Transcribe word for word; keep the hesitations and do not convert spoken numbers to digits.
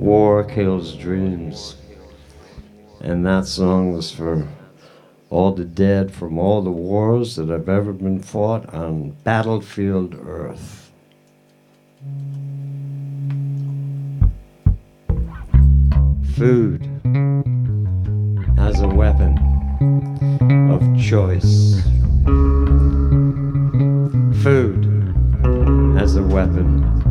War kills dreams. And that song was for all the dead from all the wars that have ever been fought on battlefield Earth. Food as a weapon of choice. Food as a weapon